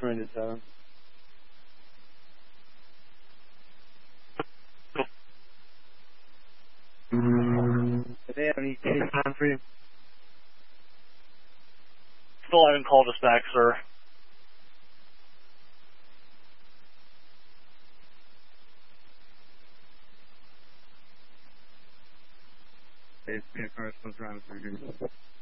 397. Do they have any case time for you? Still haven't called us back, sir. Cars comes around for you.